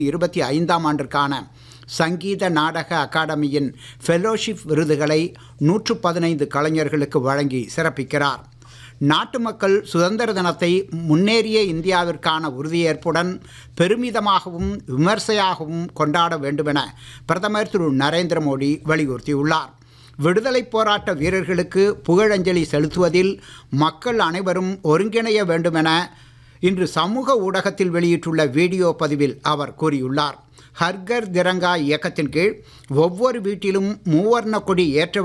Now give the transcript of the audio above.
25ஆம் ஆண்டிற்கான சங்கீத நாடக அகாடமியின் ஃபெலோஷிப் விருதுகளை 115 கலைஞர்களுக்கு வழங்கி சிறப்பிக்கிறார். நாட்டு மக்கள் சுதந்திர தினத்தை முன்னேறிய இந்தியாவிற்கான உறுதியேற்புடன் பெருமிதமாகவும் விமர்சையாகவும் கொண்டாட வேண்டுமென பிரதமர் திரு நரேந்திர மோடி வலியுறுத்தியுள்ளார். விடுதலை போராட்ட வீரர்களுக்கு புகழஞ்சலி செலுத்துவதில் மக்கள் அனைவரும் ஒருங்கிணைய வேண்டுமென இன்று சமூக ஊடகத்தில் வெளியிட்டுள்ள வீடியோ பதிவில் அவர் கூறியுள்ளார். ஹர்கர் திரங்கா இயக்கத்தின் கீழ் ஒவ்வொரு வீட்டிலும் மூவர்ண கொடி ஏற்ற